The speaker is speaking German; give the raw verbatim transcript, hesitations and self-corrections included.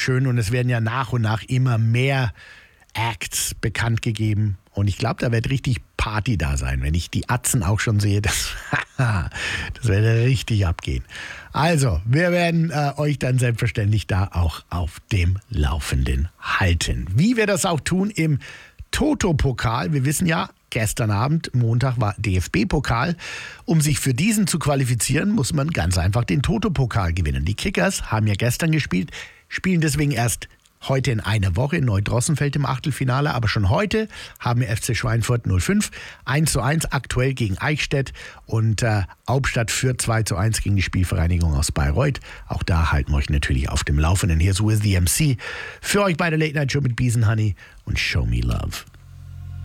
schön und es werden ja nach und nach immer mehr Acts bekannt gegeben. Und ich glaube, da wird richtig Party da sein. Wenn ich die Atzen auch schon sehe, das, das wird richtig abgehen. Also, wir werden äh, euch dann selbstverständlich da auch auf dem Laufenden halten. Wie wir das auch tun im Toto-Pokal. Wir wissen ja, gestern Abend, Montag, war D F B-Pokal. Um sich für diesen zu qualifizieren, muss man ganz einfach den Toto-Pokal gewinnen. Die Kickers haben ja gestern gespielt, spielen deswegen erst heute in einer Woche in Neudrossenfeld im Achtelfinale, aber schon heute haben wir F C Schweinfurt null fünf eins zu eins aktuell gegen Eichstätt und äh, Hauptstadt führt zwei zu eins gegen die Spielvereinigung aus Bayreuth. Auch da halten wir euch natürlich auf dem Laufenden. Hier ist With the M C für euch bei der Late Night Show mit Beason Honey und Show Me Love.